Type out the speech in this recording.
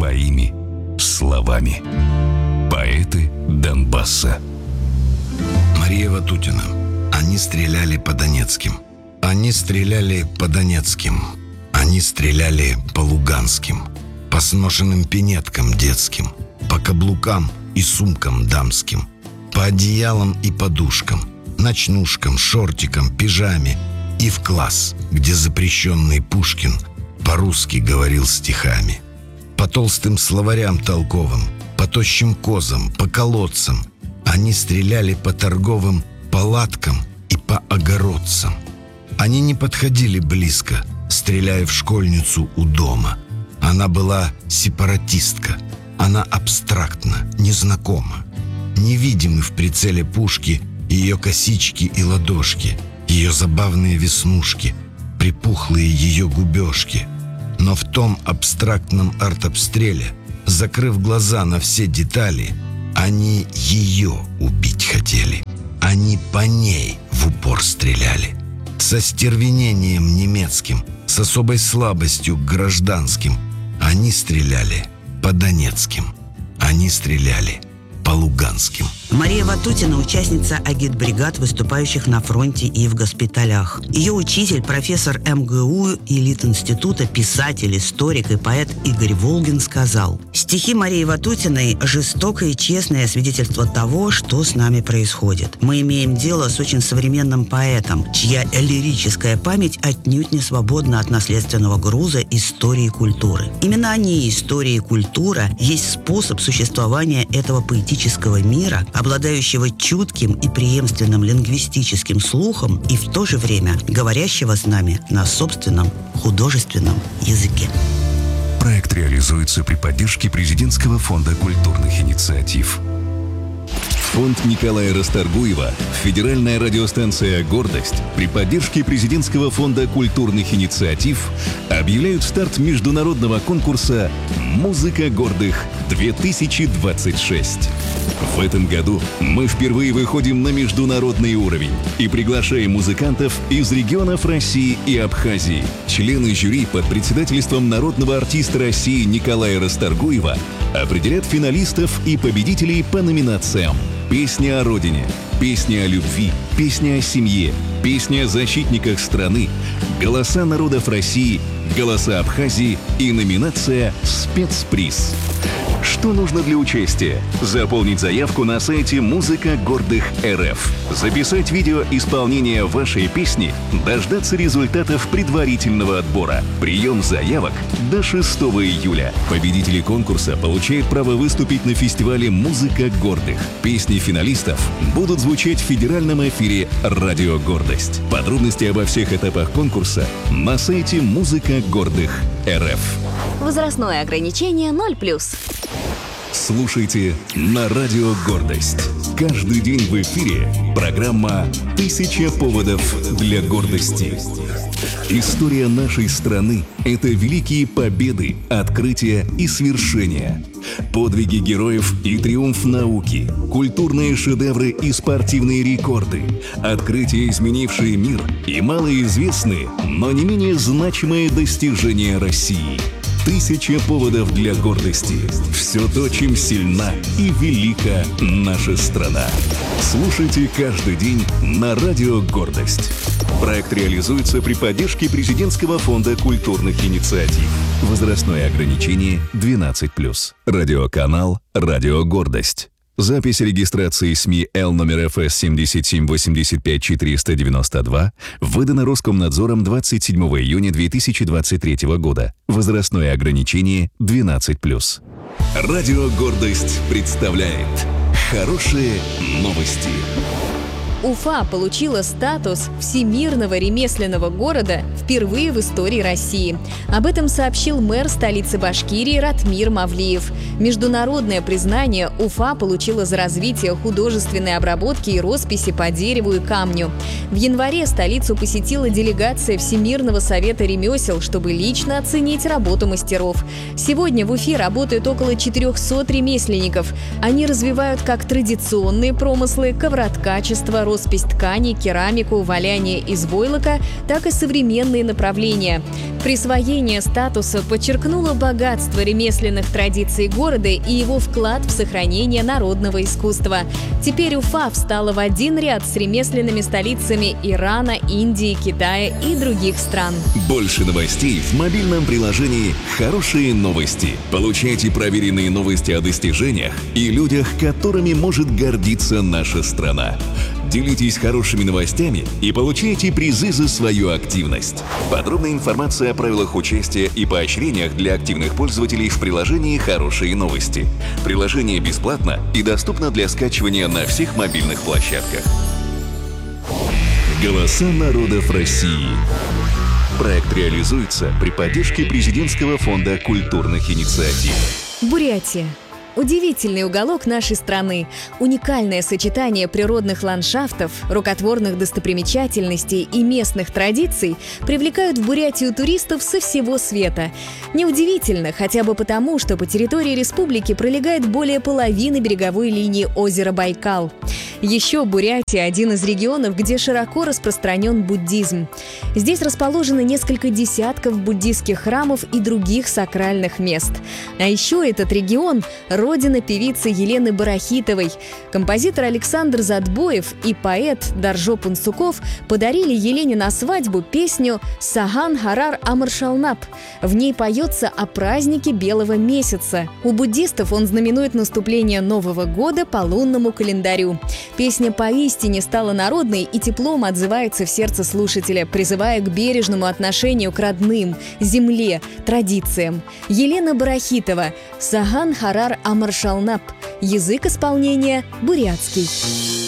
своими словами. Поэты Донбасса. Мария Ватутина. Они стреляли по Донецким. Они стреляли по Донецким. Они стреляли по Луганским. По сношенным пинеткам детским. По каблукам и сумкам дамским. По одеялам и подушкам. Ночнушкам, шортикам, пижаме. И в класс, где запрещенный Пушкин по-русски говорил стихами. По толстым словарям толковым, по тощим козам, по колодцам. Они стреляли по торговым палаткам и по огородцам. Они не подходили близко, стреляя в школьницу у дома. Она была сепаратистка. Она абстрактна, незнакома. Невидимы в прицеле пушки ее косички и ладошки, ее забавные веснушки, припухлые ее губежки. Но в том абстрактном артобстреле, закрыв глаза на все детали, они ее убить хотели. Они по ней в упор стреляли. Со стервенением немецким, с особой слабостью к гражданским. Они стреляли по Донецким. Они стреляли по Луганским. Мария Ватутина – участница агитбригад, выступающих на фронте и в госпиталях. Ее учитель, профессор МГУ и Литинститута, писатель, историк и поэт Игорь Волгин сказал: «Стихи Марии Ватутиной – жестокое и честное свидетельство того, что с нами происходит. Мы имеем дело с очень современным поэтом, чья лирическая память отнюдь не свободна от наследственного груза истории и культуры. Именно они, история и культура, есть способ существования этого поэтического мира, обладающего чутким и преемственным лингвистическим слухом и в то же время говорящего с нами на собственном художественном языке». Проект реализуется при поддержке Президентского фонда культурных инициатив. Фонд Николая Расторгуева, федеральная радиостанция «Гордость» при поддержке Президентского фонда культурных инициатив объявляют старт международного конкурса «Музыка гордых-2026». В этом году мы впервые выходим на международный уровень и приглашаем музыкантов из регионов России и Абхазии. Члены жюри под председательством народного артиста России Николая Расторгуева определят финалистов и победителей по номинациям: песня о родине, песня о любви, песня о семье, песня о защитниках страны, голоса народов России, голоса Абхазии и номинация «Спецприз». Что нужно для участия? Заполнить заявку на сайте «Музыка гордых РФ», записать видео исполнения вашей песни, дождаться результатов предварительного отбора. Прием заявок до 6 июля. Победители конкурса получают право выступить на фестивале «Музыка гордых». Песни финалистов будут звучать в федеральном эфире «Радио Гордость». Подробности обо всех этапах конкурса на сайте «Музыка гордых РФ». Возрастное ограничение 0+. Слушайте на Радио Гордость. Каждый день в эфире программа «1000 поводов для гордости». История нашей страны – это великие победы, открытия и свершения. Подвиги героев и триумф науки, культурные шедевры и спортивные рекорды, открытия, изменившие мир, и малоизвестные, но не менее значимые достижения России. 1000 поводов для гордости. Все то, чем сильна и велика наша страна. Слушайте каждый день на Радио Гордость. Проект реализуется при поддержке Президентского фонда культурных инициатив. Возрастное ограничение 12+. Радиоканал «Радио Гордость». Запись регистрации СМИ Л номер ФС 7785492 выдана Роскомнадзором 27 июня 2023 года. Возрастное ограничение 12+. Радио «Гордость» представляет хорошие новости. Уфа получила статус всемирного ремесленного города впервые в истории России. Об этом сообщил мэр столицы Башкирии Ратмир Мавлиев. Международное признание Уфа получила за развитие художественной обработки и росписи по дереву и камню. В январе столицу посетила делегация Всемирного совета ремесел, чтобы лично оценить работу мастеров. Сегодня в Уфе работают около 400 ремесленников. Они развивают как традиционные промыслы, ковроткачество, роспись ткани, керамику, валяние из войлока, так и современные направления. Присвоение статуса подчеркнуло богатство ремесленных традиций города и его вклад в сохранение народного искусства. Теперь Уфа встала в один ряд с ремесленными столицами Ирана, Индии, Китая и других стран. Больше новостей в мобильном приложении «Хорошие новости». Получайте проверенные новости о достижениях и людях, которыми может гордиться наша страна. Делитесь хорошими новостями и получайте призы за свою активность. Подробная информация о правилах участия и поощрениях для активных пользователей в приложении «Хорошие новости». Приложение бесплатно и доступно для скачивания на всех мобильных площадках. Голоса народов России. Проект реализуется при поддержке Президентского фонда культурных инициатив. Бурятия. Удивительный уголок нашей страны. Уникальное сочетание природных ландшафтов, рукотворных достопримечательностей и местных традиций привлекают в Бурятию туристов со всего света. Неудивительно, хотя бы потому, что по территории республики пролегает более половины береговой линии озера Байкал. Еще Бурятия – один из регионов, где широко распространен буддизм. Здесь расположено несколько десятков буддийских храмов и других сакральных мест. А еще этот регион – родина певицы Елены Барахитовой. Композитор Александр Задбоев и поэт Даржо Пунсуков подарили Елене на свадьбу песню «Саган Харар Амаршалнап». В ней поется о празднике Белого месяца. У буддистов он знаменует наступление Нового года по лунному календарю. Песня поистине стала народной и теплом отзывается в сердце слушателя, призывая к бережному отношению к родным, земле, традициям. Елена Барахитова, «Саган Харар Амаршалнап». Язык исполнения бурятский.